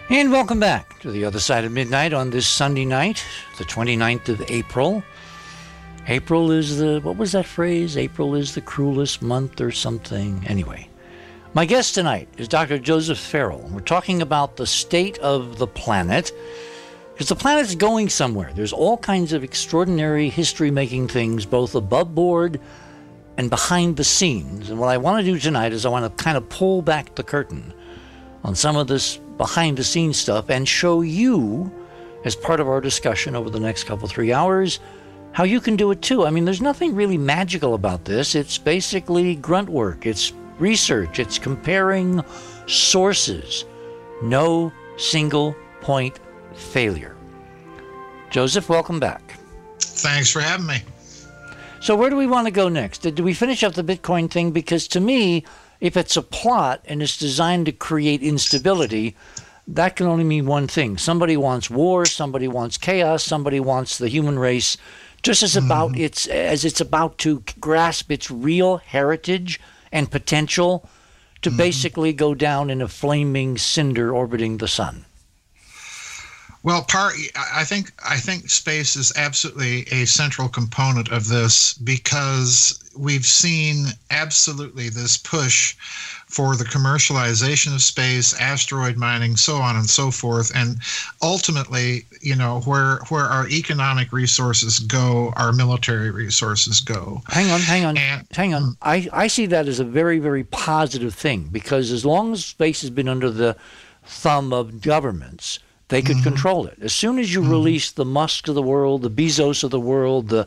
And welcome back to the other side of midnight on this Sunday night, the 29th of April. April is what was that phrase? April is the cruelest month or something. Anyway, my guest tonight is Dr. Joseph Farrell. We're talking about the state of the planet, because the planet's going somewhere. There's all kinds of extraordinary history-making things, both above board and behind the scenes. And what I want to do tonight is I want to kind of pull back the curtain on some of this behind-the-scenes stuff and show you, as part of our discussion over the next 3 hours, how you can do it too. I mean, there's nothing really magical about this. It's basically grunt work. It's research. It's comparing sources. No single point failure. Joseph, welcome back. Thanks for having me. So where do we want to go next? Did we finish up the Bitcoin thing? Because to me, if it's a plot and it's designed to create instability, that can only mean one thing. Somebody wants war, somebody wants chaos, somebody wants the human race just as it's about to grasp its real heritage and potential to basically go down in a flaming cinder orbiting the sun. Well, I think space is absolutely a central component of this, because we've seen absolutely this push for the commercialization of space, asteroid mining, so on and so forth. And ultimately, where our economic resources go, our military resources go. Hang on. I see that as a very, very positive thing, because as long as space has been under the thumb of governments, they could control it. As soon as you release the Musk of the world, the Bezos of the world, the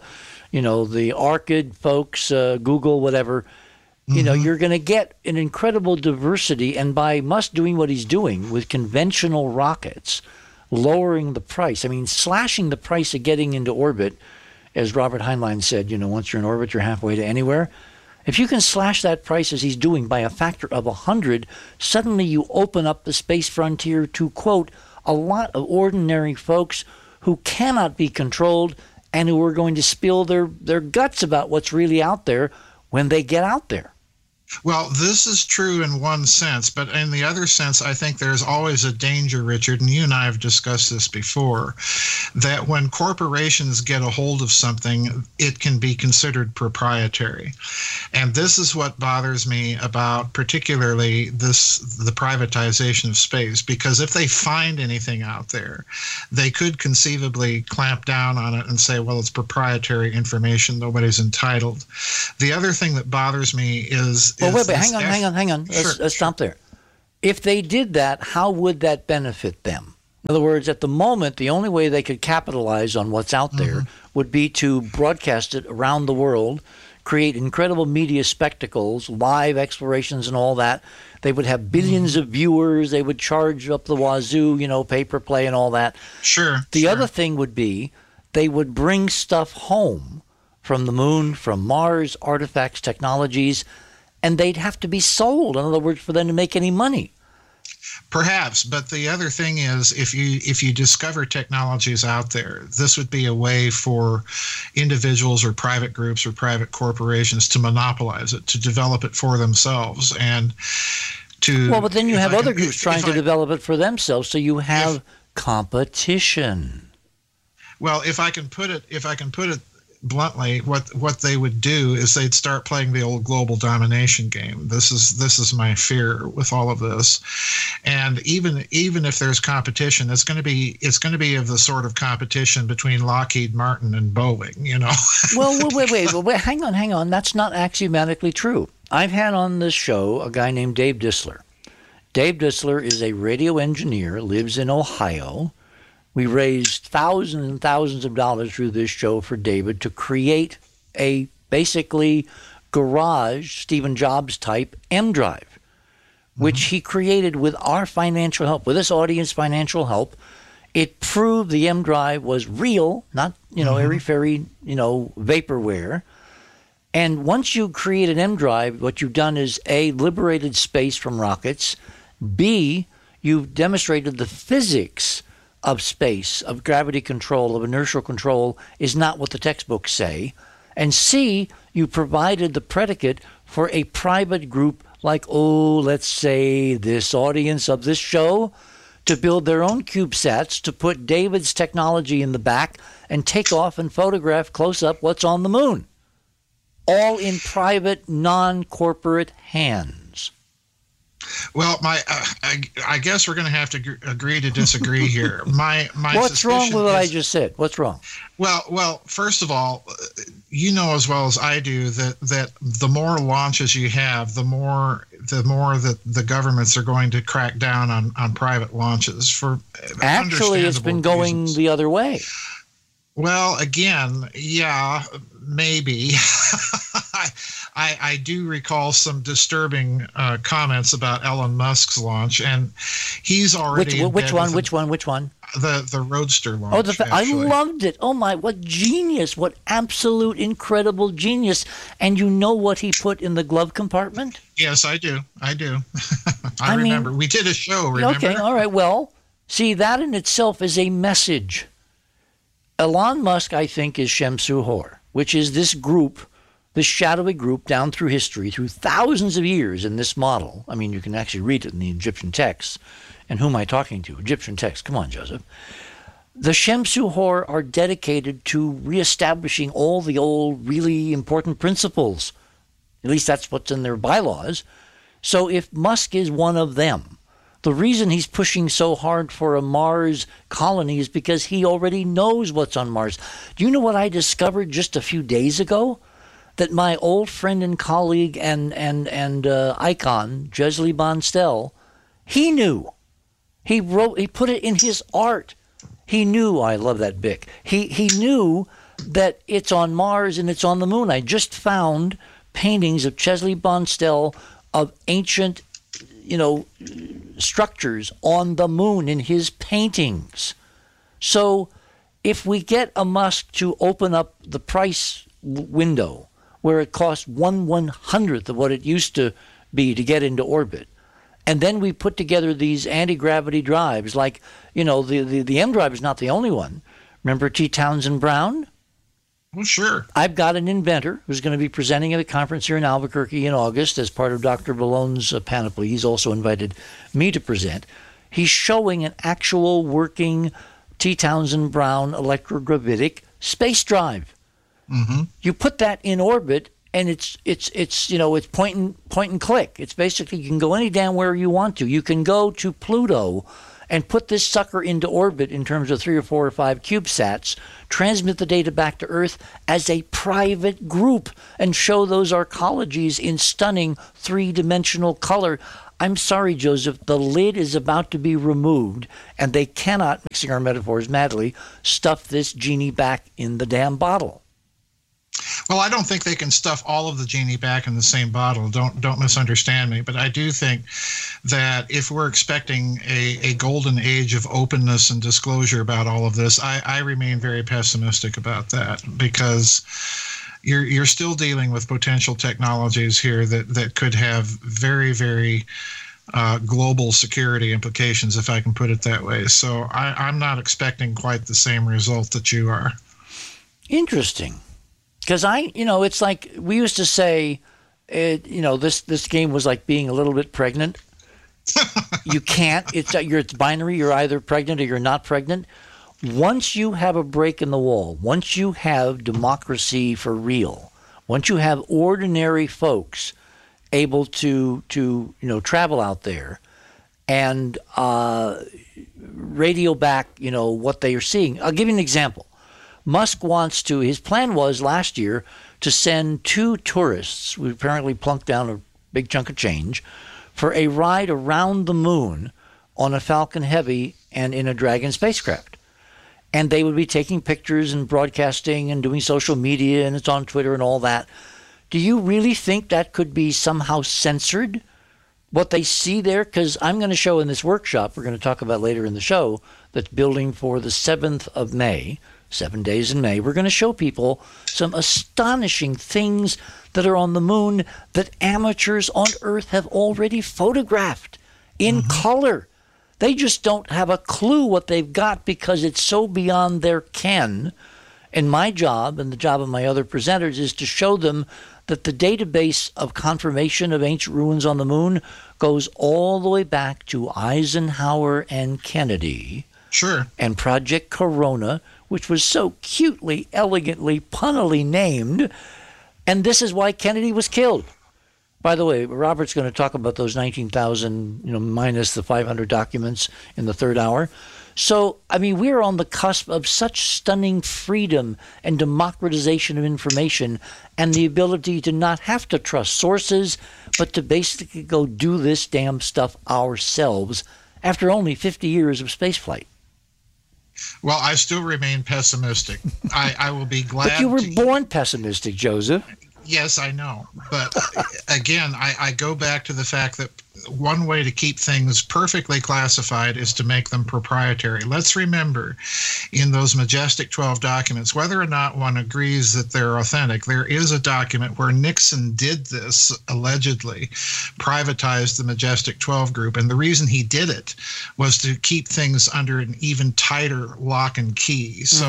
Arcid folks, Google, whatever, you're going to get an incredible diversity. And by Musk doing what he's doing with conventional rockets, lowering the price, slashing the price of getting into orbit, as Robert Heinlein said, once you're in orbit, you're halfway to anywhere. If you can slash that price as he's doing by a factor of 100, suddenly you open up the space frontier to, quote, a lot of ordinary folks who cannot be controlled and who are going to spill their guts about what's really out there when they get out there. Well, this is true in one sense, but in the other sense, I think there's always a danger, Richard, and you and I have discussed this before, that when corporations get a hold of something, it can be considered proprietary. And this is what bothers me about particularly the privatization of space, because if they find anything out there, they could conceivably clamp down on it and say, well, it's proprietary information, nobody's entitled. The other thing that bothers me is... Well, wait, hang on. Let's stop there. If they did that, how would that benefit them? In other words, at the moment, the only way they could capitalize on what's out there would be to broadcast it around the world, create incredible media spectacles, live explorations and all that. They would have billions of viewers. They would charge up the wazoo, pay-per-play and all that. Sure. The other thing would be they would bring stuff home from the moon, from Mars, artifacts, technologies, and they'd have to be sold, in other words, for them to make any money. Perhaps, but the other thing is, if you discover technologies out there, this would be a way for individuals or private groups or private corporations to monopolize it, to develop it for themselves, and to... Well, but then you have other groups trying to develop it for themselves, so you have competition. Well, if I can put it bluntly, what they would do is they'd start playing the old global domination game. This is my fear with all of this. And even if there's competition, it's going to be of the sort of competition between Lockheed Martin and Boeing, Well, wait, hang on. That's not axiomatically true. I've had on this show a guy named Dave Dissler. Dave Dissler is a radio engineer, lives in Ohio. We raised thousands and thousands of dollars through this show for David to create a basically garage Stephen Jobs type M drive, which he created with our financial help, with this audience financial help. It proved the M drive was real, not, airy-fairy, vaporware. And once you create an M drive, what you've done is A, liberated space from rockets, B, you've demonstrated the physics of space, of gravity control, of inertial control, is not what the textbooks say. And C, you provided the predicate for a private group like, let's say this audience of this show to build their own CubeSats to put David's technology in the back and take off and photograph close up what's on the moon. All in private, non-corporate hands. Well, I guess we're going to have to agree to disagree here. My What's wrong with what I just said? What's wrong? Well, first of all, you know as well as I do that the more launches you have, the more that the governments are going to crack down on private launches for Actually, it's been going reasons. the other way. Well, again, yeah, maybe. I do recall some disturbing comments about Elon Musk's launch, and he's already Which one? The Roadster launch. I loved it. Oh my, what genius! What absolute incredible genius! And you know what he put in the glove compartment? Yes, I do. I remember. We did a show. Remember? Okay, all right. Well, see, that in itself is a message. Elon Musk, I think, is Shem-Suhor, which is this group, this shadowy group down through history, through thousands of years in this model. I mean, you can actually read it in the Egyptian texts. And who am I talking to? Egyptian texts. Come on, Joseph. The Shem-Suhor are dedicated to reestablishing all the old, really important principles. At least that's what's in their bylaws. So if Musk is one of them, the reason he's pushing so hard for a Mars colony is because he already knows what's on Mars. Do you know what I discovered just a few days ago? That my old friend and colleague and icon, Jesli Bonstel, he knew. He put it in his art. He knew, I love that Bic. He knew that it's on Mars and it's on the moon. I just found paintings of Jesli Bonstel of ancient, structures on the moon in his paintings. So if we get a Musk to open up the price window where it costs 1/100th of what it used to be to get into orbit, and then we put together these anti-gravity drives, like, the M drive is not the only one. Remember T. Townsend Brown? Well, sure. I've got an inventor who's going to be presenting at a conference here in Albuquerque in August as part of Dr. Ballone's panoply. He's also invited me to present. He's showing an actual working T. Townsend Brown electrogravitic space drive. Mm-hmm. You put that in orbit, and it's point and click. It's basically, you can go any damn where you want to. You can go to Pluto and put this sucker into orbit in terms of 3 or 4 or 5 CubeSats, transmit the data back to Earth as a private group, and show those arcologies in stunning 3-dimensional color. I'm sorry, Joseph, the lid is about to be removed, and they cannot, mixing our metaphors madly, stuff this genie back in the damn bottle. Well, I don't think they can stuff all of the genie back in the same bottle. Don't misunderstand me. But I do think that if we're expecting a golden age of openness and disclosure about all of this, I remain very pessimistic about that, because you're still dealing with potential technologies here that could have very, very global security implications, if I can put it that way. So I'm not expecting quite the same result that you are. Interesting. Because it's like we used to say, this game was like being a little bit pregnant. You can't. It's binary. You're either pregnant or you're not pregnant. Once you have a break in the wall, once you have democracy for real, once you have ordinary folks able to travel out there and radio back, what they are seeing. I'll give you an example. Musk wants to, his plan was last year to send 2 tourists, who apparently plunked down a big chunk of change, for a ride around the moon on a Falcon Heavy and in a Dragon spacecraft. And they would be taking pictures and broadcasting and doing social media, and it's on Twitter and all that. Do you really think that could be somehow censored, what they see there? Because I'm going to show in this workshop, we're going to talk about later in the show, that's building for the 7th of May, 7 days in May, we're going to show people some astonishing things that are on the moon that amateurs on Earth have already photographed in color. They just don't have a clue what they've got because it's so beyond their ken. And my job and the job of my other presenters is to show them that the database of confirmation of ancient ruins on the moon goes all the way back to Eisenhower and Kennedy. Sure. And Project Corona, which was so cutely, elegantly, punnily named. And this is why Kennedy was killed. By the way, Robert's going to talk about those 19,000, minus the 500 documents in the third hour. So, I mean, we're on the cusp of such stunning freedom and democratization of information and the ability to not have to trust sources, but to basically go do this damn stuff ourselves after only 50 years of spaceflight. Well, I still remain pessimistic. I will be glad. But you were born pessimistic, Joseph. Yes, I know. But again, I go back to the fact that one way to keep things perfectly classified is to make them proprietary. Let's remember, in those majestic 12 documents, whether or not one agrees that they're authentic, there is a document where Nixon did this, allegedly, privatized the majestic 12 group. And the reason he did it was to keep things under an even tighter lock and key. So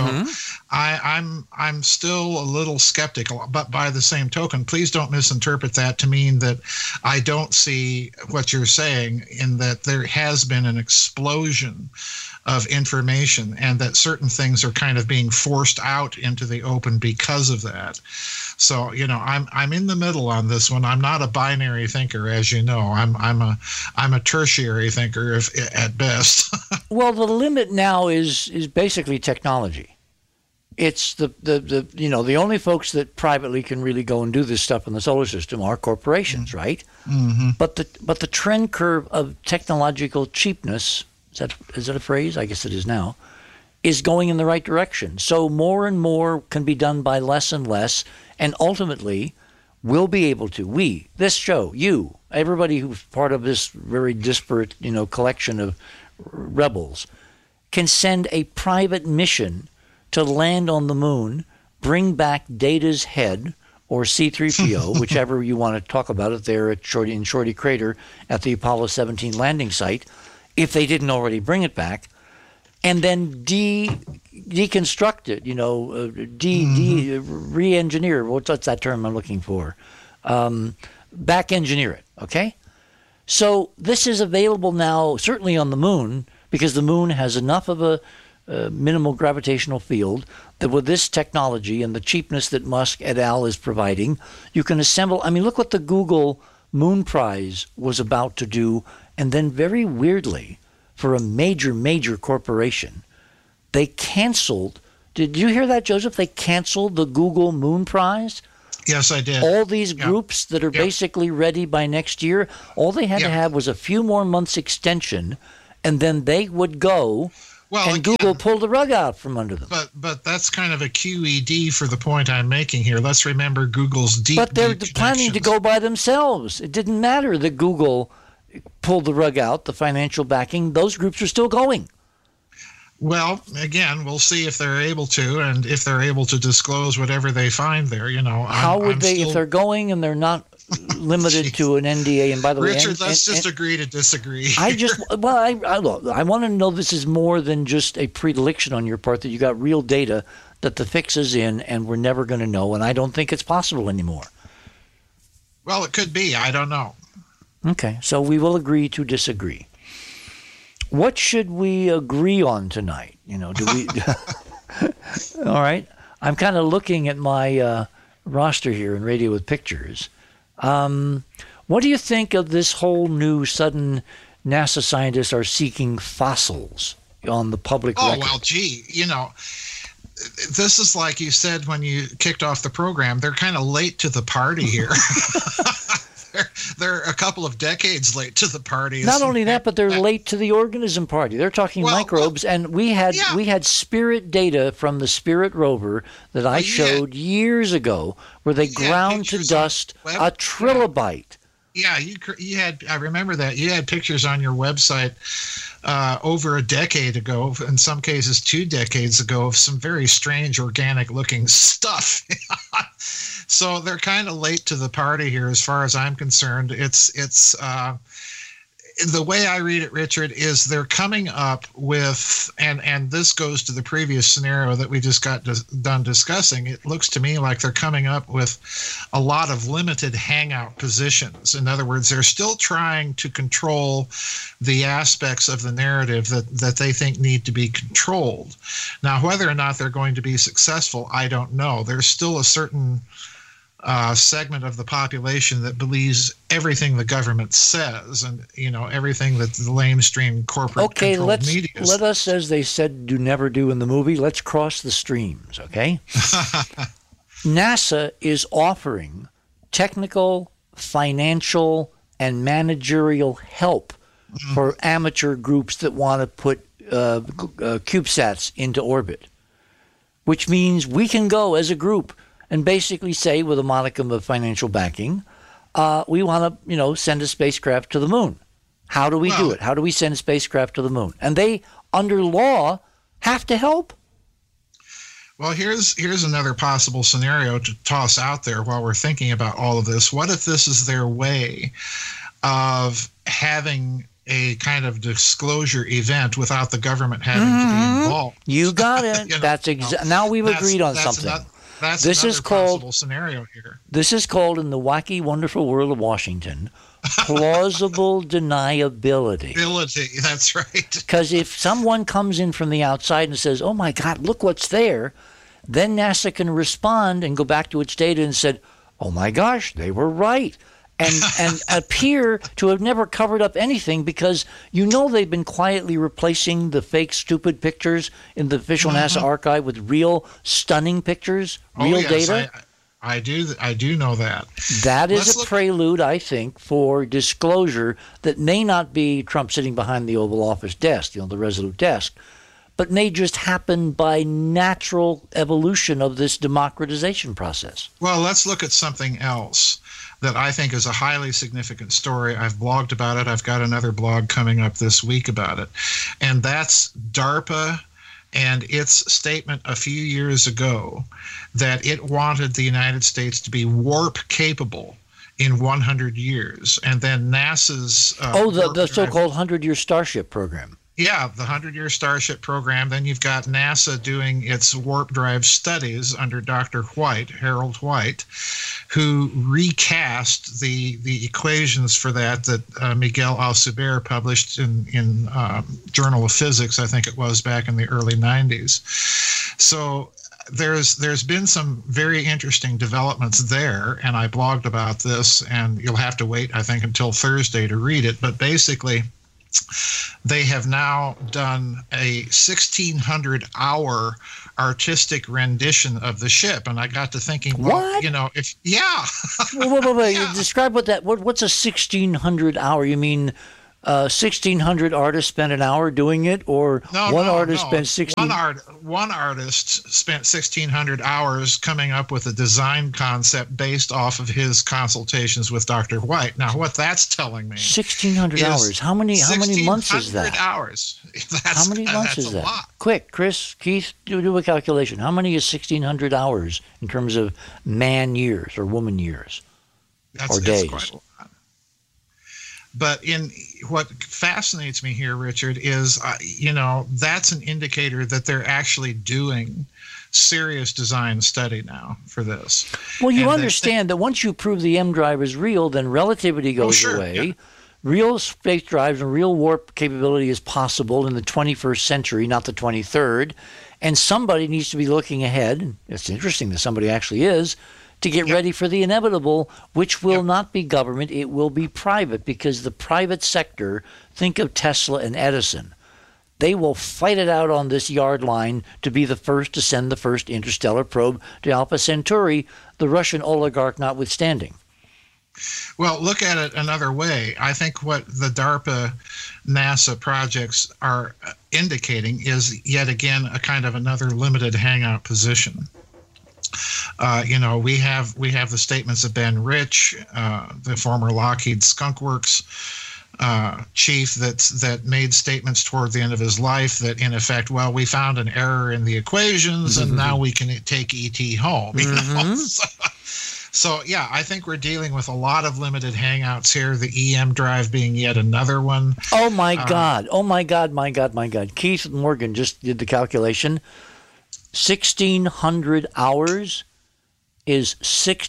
I'm still a little skeptical, but by the same token, please don't misinterpret that to mean that I don't see what you're saying, in that there has been an explosion of information and that certain things are kind of being forced out into the open because of that. So, I'm in the middle on this one. I'm not a binary thinker, as you know. I'm a tertiary thinker at best. Well, the limit now is basically technology. It's the only folks that privately can really go and do this stuff in the solar system are corporations, right? Mm-hmm. But the trend curve of technological cheapness, is that a phrase? I guess it is now, is going in the right direction. So more and more can be done by less and less, and ultimately we'll be able to, this show, you, everybody who's part of this very disparate, collection of rebels, can send a private mission to land on the moon, bring back Data's head, or C-3PO, whichever you want to talk about it there in Shorty Crater at the Apollo 17 landing site, if they didn't already bring it back, and then deconstruct it, re-engineer, what's that term I'm looking for? Back engineer it, okay? So this is available now, certainly on the moon, because the moon has enough of a minimal gravitational field that with this technology and the cheapness that Musk et al. Is providing, you can assemble. I mean, look what the Google Moon Prize was about to do, and then very weirdly, for a major corporation, they canceled. Did you hear that, Joseph? They canceled the Google Moon Prize. Yes, I did. All these groups that are basically ready by next year, all they had to have was a few more months extension, and then they would go. Well, and Google pulled the rug out from under them. But that's kind of a QED for the point I'm making here. Let's remember Google's deep. But they're planning to go by themselves. It didn't matter that Google pulled the rug out, the financial backing. Those groups are still going. Well, again, we'll see if they're able to, and if they're able to disclose whatever they find there. How would they, if they're going and they're not limited to an NDA? And by the way, Richard, let's just agree to disagree. I want to know this is more than just a predilection on your part, that you got real data that the fix is in and we're never going to know, and I don't think it's possible anymore. Well, it could be. I don't know. Okay, so we will agree to disagree. What should we agree on tonight? Do we? All right. I'm kind of looking at my roster here in Radio with Pictures. What do you think of this whole new sudden NASA scientists are seeking fossils on the public record? Oh, well, gee, this is like you said when you kicked off the program. They're kind of late to the party here. They're a couple of decades late to the party. Not only that, but they're late to the organism party. They're talking microbes, and we had Spirit data from the Spirit rover that I showed years ago, where they ground to dust a trilobite. Yeah, you had. I remember that you had pictures on your website over a decade ago, in some cases 2 decades ago, of some very strange organic-looking stuff. So they're kind of late to the party here, as far as I'm concerned. It's the way I read it, Richard, is they're coming up with, and this goes to the previous scenario that we just got done discussing. It looks to me like they're coming up with a lot of limited hangout positions. In other words, they're still trying to control the aspects of the narrative that they think need to be controlled. Now, whether or not they're going to be successful, I don't know. There's still a certain segment of the population that believes everything the government says, and everything that the lamestream corporate controlled media says. Let us, as they said, never do in the movie. Let's cross the streams, okay? NASA is offering technical, financial, and managerial help for amateur groups that want to put CubeSats into orbit, which means we can go as a group and basically say, with a modicum of financial backing, we want to, send a spacecraft to the moon. How do we do it? How do we send a spacecraft to the moon? And they, under law, have to help. Well, here's another possible scenario to toss out there while we're thinking about all of this. What if this is their way of having a kind of disclosure event without the government having to be involved? You got it. Now we've agreed on something. This is possible scenario here. This is called, in the wacky, wonderful world of Washington, plausible deniability. That's right. Because if someone comes in from the outside and says, "Oh my God, look what's there," then NASA can respond and go back to its data and said, "Oh my gosh, they were right." And appear to have never covered up anything, because they've been quietly replacing the fake stupid pictures in the official NASA archive with real stunning pictures, real data. I do know that. That is a prelude, I think, for disclosure that may not be Trump sitting behind the Oval Office desk, the resolute desk, but may just happen by natural evolution of this democratization process. Well, let's look at something else that I think is a highly significant story. I've blogged about it. I've got another blog coming up this week about it. And that's DARPA and its statement a few years ago that it wanted the United States to be warp capable in 100 years. And then NASA's... the so-called 100-year Starship program. Yeah, the 100-year Starship program. Then you've got NASA doing its warp drive studies under Dr. White, Harold White, who recast the equations for that Miguel Alcubierre published in Journal of Physics, I think it was, back in the early 90s. So there's been some very interesting developments there, and I blogged about this, and you'll have to wait, I think, until Thursday to read it. But basically, they have now done a 1,600-hour artistic rendition of the ship, and I got to thinking, what? Wait. Describe what's a 1,600-hour? You mean 1,600 artists spent an hour doing it, or one artist spent 16? One artist spent 1,600 hours coming up with a design concept based off of his consultations with Dr. White. Now, what that's telling me, 1,600 hours. How many months is that? 1,600 hours. How many months is that? Lot. Quick, Keith, do a calculation. How many is 1,600 hours in terms of man years or woman years or days? Quite a lot. But what fascinates me here, Richard, is, that's an indicator that they're actually doing serious design study now for this. Well, you understand that once you prove the M drive is real, then relativity goes away. Yeah. Real space drives and real warp capability is possible in the 21st century, not the 23rd. And somebody needs to be looking ahead. It's interesting that somebody actually is, to get ready for the inevitable, which will not be government, it will be private, because the private sector, think of Tesla and Edison, they will fight it out on this yard line to be the first to send the first interstellar probe to Alpha Centauri, the Russian oligarch notwithstanding. Well, look at it another way. I think what the DARPA NASA projects are indicating is, yet again, a kind of another limited hangout position. We have the statements of Ben Rich, the former Lockheed Skunk Works chief, that made statements toward the end of his life that, in effect, we found an error in the equations, and now we can take ET home. So, yeah, I think we're dealing with a lot of limited hangouts here, the EM drive being yet another one. Oh, my God. Oh, my God, my God, my God. Keith Morgan just did the calculation. 1,600 hours is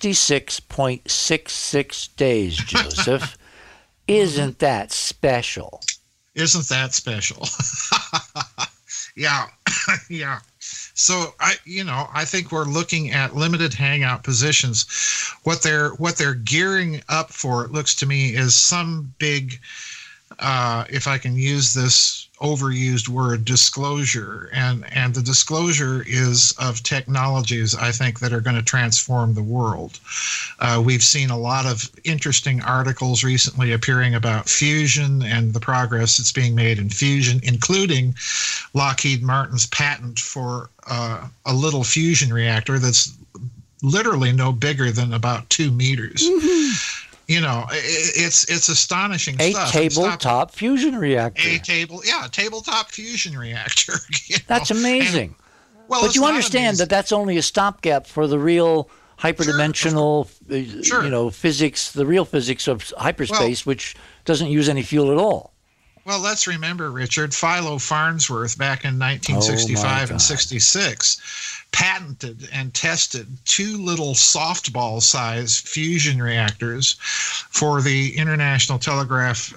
66.66 days, Joseph. Isn't that special? Isn't that special? Yeah. Yeah. So I think we're looking at limited hangout positions. What they're gearing up for, it looks to me, is some big, if I can use this overused word, disclosure, and the disclosure is of technologies, I think, that are going to transform the world. We've seen a lot of interesting articles recently appearing about fusion and the progress that's being made in fusion, including Lockheed Martin's patent for a little fusion reactor that's literally no bigger than about 2 meters. Mm-hmm. It's astonishing stuff. A tabletop fusion reactor. Tabletop fusion reactor. That's amazing. But you understand that that's only a stopgap for the real hyperdimensional, physics, the real physics of hyperspace, which doesn't use any fuel at all. Well, let's remember, Richard, Philo Farnsworth back in 1965 and 66 patented and tested 2 little softball-sized fusion reactors for the International Telegraph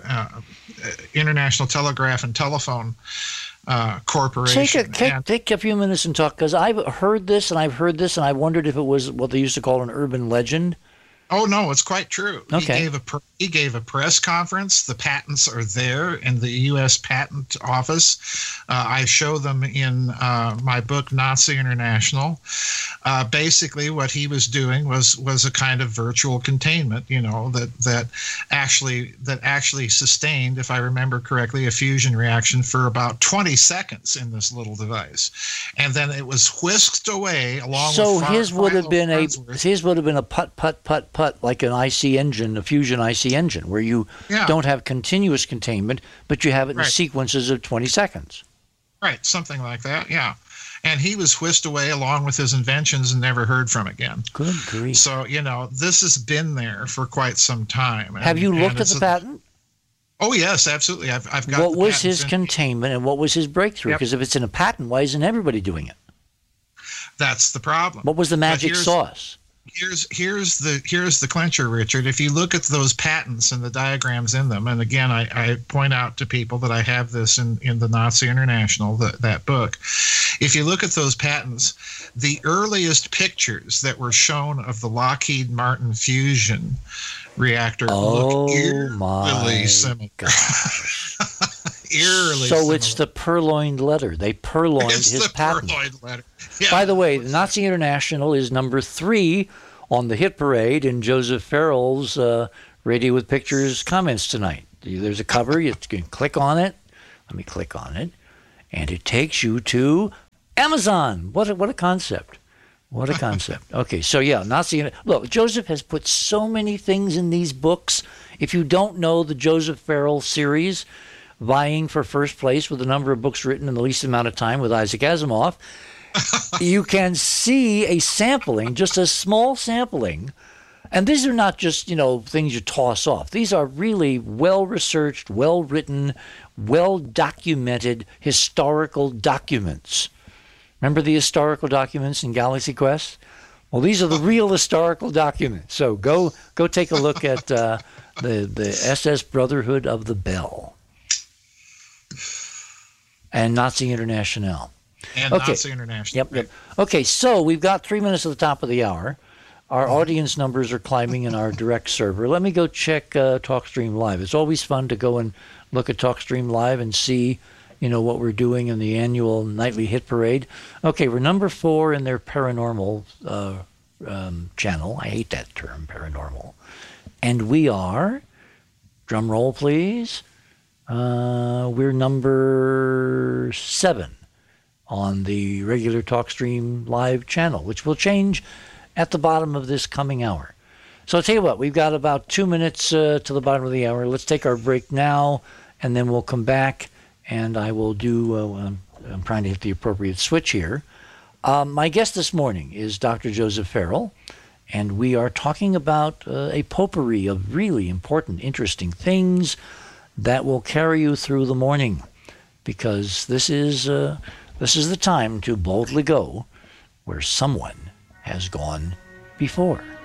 and Telephone Corporation. Take a few minutes and talk, because I've heard this, and I wondered if it was what they used to call an urban legend. Oh, no, it's quite true. Okay. He gave a press conference. The patents are there in the U.S. Patent Office. I show them in my book, Nazi International. Basically, what he was doing was a kind of virtual containment, that actually sustained, if I remember correctly, a fusion reaction for about 20 seconds in this little device, and then it was whisked away along. So his would have been a putt, like an IC engine, a fusion IC engine, where you don't have continuous containment, but you have it in sequences of 20 seconds. Right, something like that, yeah. And he was whisked away along with his inventions and never heard from again. Good grief. So, this has been there for quite some time. Have you looked at the patent? Oh, yes, absolutely. I've got What was his containment and what was his breakthrough? Because if it's in a patent, why isn't everybody doing it? That's the problem. What was the magic sauce? Here's the clincher, Richard. If you look at those patents and the diagrams in them, and again, I point out to people that I have this in the Nazi International, that book. If you look at those patents, the earliest pictures that were shown of the Lockheed Martin fusion reactor look eerily similar. Eerily so similar. It's the purloined letter. They purloined his patent. Purloined letter. Yeah. By the way, the Nazi International is number 3 on the hit parade in Joseph Farrell's Radio with Pictures comments tonight. There's a cover. You can click on it. Let me click on it. And it takes you to Amazon. What a concept. What a concept. Okay, so Nazi. Look, Joseph has put so many things in these books. If you don't know the Joseph Farrell series, vying for first place with the number of books written in the least amount of time with Isaac Asimov, you can see a sampling, just a small sampling. And these are not just, things you toss off. These are really well-researched, well-written, well-documented historical documents. Remember the historical documents in Galaxy Quest? Well, these are the real historical documents. So go take a look at the SS Brotherhood of the Bell and Nazi International. And Nazi International. Yep. Okay, so we've got 3 minutes at the top of the hour. Our audience numbers are climbing in our direct server. Let me go check TalkStream Live. It's always fun to go and look at TalkStream Live and see, what we're doing in the annual nightly hit parade. Okay, we're number 4 in their paranormal channel. I hate that term, paranormal. And we are, drum roll please, we're number 7 on the regular TalkStream Live channel, which will change at the bottom of this coming hour. So I'll tell you what, we've got about 2 minutes to the bottom of the hour. Let's take our break now, and then we'll come back, and I will do, I'm trying to hit the appropriate switch here. My guest this morning is Dr. Joseph Farrell, And we are talking about a potpourri of really important, interesting things that will carry you through the morning, because this is the time to boldly go where someone has gone before.